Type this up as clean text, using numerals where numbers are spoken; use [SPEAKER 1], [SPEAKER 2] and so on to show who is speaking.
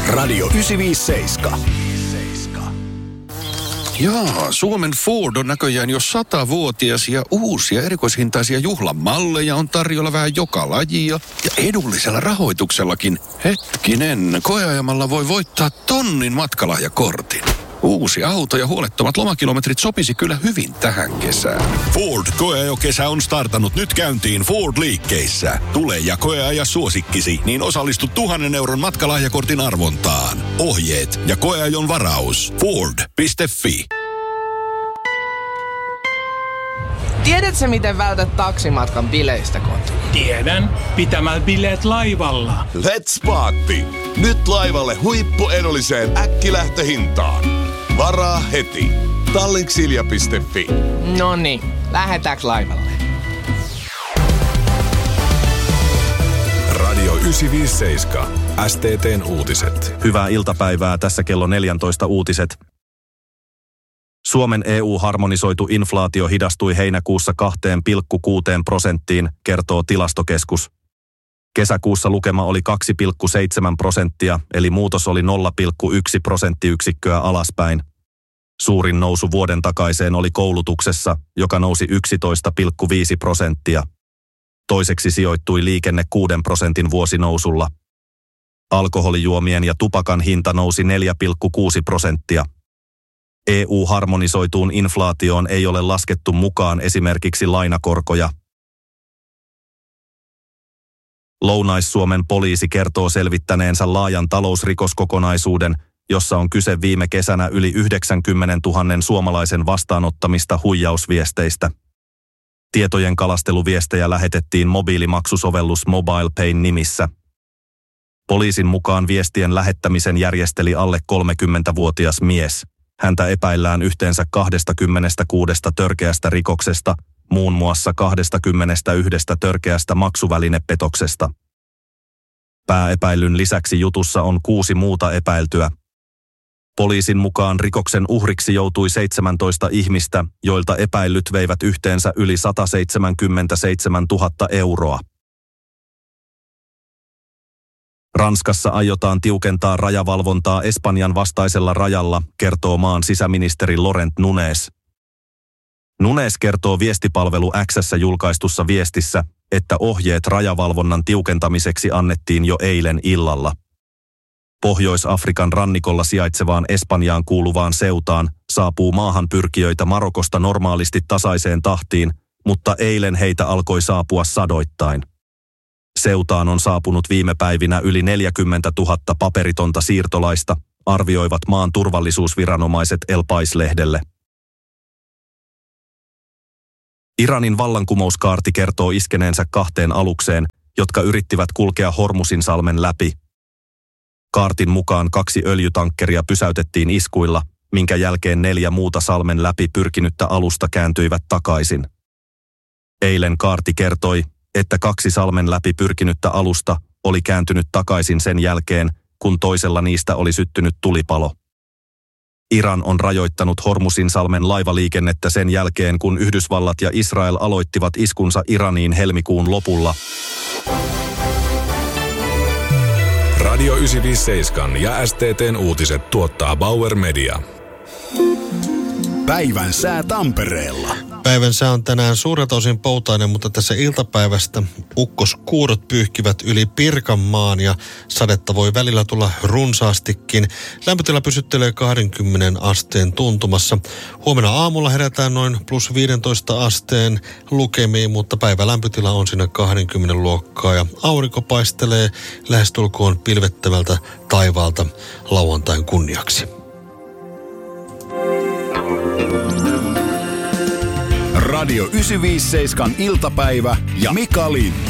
[SPEAKER 1] Radio 957.
[SPEAKER 2] Jaa, Suomen Ford on näköjään jo 100-vuotias ja uusia erikoishintaisia juhlamalleja on tarjolla vähän joka lajia ja edullisella rahoituksellakin. Hetkinen, koeajamalla voi voittaa 1,000 matkalahjakortin. Uusi auto ja huolettomat lomakilometrit sopisi kyllä hyvin tähän kesään.
[SPEAKER 1] Ford koeajokesä on startannut nyt käyntiin Ford-liikkeissä. Tule ja koeaja suosikkisi, niin osallistu 1,000 euron matkalahjakortin arvontaan. Ohjeet ja koeajon varaus. Ford.fi.
[SPEAKER 3] Tiedätkö, miten vältät taksimatkan bileistä kotiin?
[SPEAKER 4] Tiedän. Pitämällä bileet laivalla.
[SPEAKER 5] Let's party! Nyt laivalle huippuedulliseen äkkilähtöhintaan. Varaa heti. Tallinksilja.fi.
[SPEAKER 3] Noniin, lähdetäänkö laivalle?
[SPEAKER 6] Radio 957. STT:n uutiset.
[SPEAKER 7] Hyvää iltapäivää, tässä kello 14 uutiset. Suomen EU-harmonisoitu inflaatio hidastui heinäkuussa 2,6%, kertoo Tilastokeskus. Kesäkuussa lukema oli 2,7%, eli muutos oli 0,1 prosenttiyksikköä alaspäin. Suurin nousu vuoden takaiseen oli koulutuksessa, joka nousi 11,5%. Toiseksi sijoittui liikenne 6% vuosinousulla. Alkoholijuomien ja tupakan hinta nousi 4,6%. EU-harmonisoituun inflaatioon ei ole laskettu mukaan esimerkiksi lainakorkoja. Lounais-Suomen poliisi kertoo selvittäneensä laajan talousrikoskokonaisuuden, jossa on kyse viime kesänä yli 90 000 suomalaisen vastaanottamista huijausviesteistä. Tietojen kalasteluviestejä lähetettiin mobiilimaksusovellus MobilePayn nimissä. Poliisin mukaan viestien lähettämisen järjesteli alle 30-vuotias mies. Häntä epäillään yhteensä 26 törkeästä rikoksesta, muun muassa 21 törkeästä maksuvälinepetoksesta. Pääepäilyn lisäksi jutussa on 6 muuta epäiltyä. Poliisin mukaan rikoksen uhriksi joutui 17 ihmistä, joilta epäillyt veivät yhteensä yli 177 000 euroa. Ranskassa aiotaan tiukentaa rajavalvontaa Espanjan vastaisella rajalla, kertoo maan sisäministeri Laurent Nunez. Nunez kertoo viestipalvelu X:ssä julkaistussa viestissä, että ohjeet rajavalvonnan tiukentamiseksi annettiin jo eilen illalla. Pohjois-Afrikan rannikolla sijaitsevaan Espanjaan kuuluvaan Ceutaan saapuu maahanpyrkijöitä Marokosta normaalisti tasaiseen tahtiin, mutta eilen heitä alkoi saapua sadoittain. Ceutaan on saapunut viime päivinä yli 40 000 paperitonta siirtolaista, arvioivat maan turvallisuusviranomaiset El Pais-lehdelle. Iranin vallankumouskaarti kertoo iskeneensä 2 alukseen, jotka yrittivät kulkea Hormuzinsalmen läpi. Kaartin mukaan 2 öljytankkeria pysäytettiin iskuilla, minkä jälkeen 4 muuta salmen läpi pyrkinyttä alusta kääntyivät takaisin. Eilen kaarti kertoi, että 2 salmen läpi pyrkinyttä alusta oli kääntynyt takaisin sen jälkeen, kun toisella niistä oli syttynyt tulipalo. Iran on rajoittanut Hormuzinsalmen laivaliikennettä sen jälkeen, kun Yhdysvallat ja Israel aloittivat iskunsa Iraniin helmikuun lopulla.
[SPEAKER 6] Radio 957 ja STT:n uutiset tuottaa Bauer Media.
[SPEAKER 1] Päivän sää Tampereella.
[SPEAKER 8] Päivän sää on tänään suurelta osin poutainen, mutta tässä iltapäivästä ukkoskuurot pyyhkivät yli Pirkanmaan ja sadetta voi välillä tulla runsaastikin. Lämpötila pysyttelee 20 asteen tuntumassa. Huomenna aamulla herätään noin plus 15 asteen lukemiin, mutta päivän lämpötila on siinä 20 luokkaa ja aurinko paistelee lähestulkoon pilvettävältä taivaalta lauantain kunniaksi.
[SPEAKER 1] Radio 957 iltapäivä ja Mika Lind.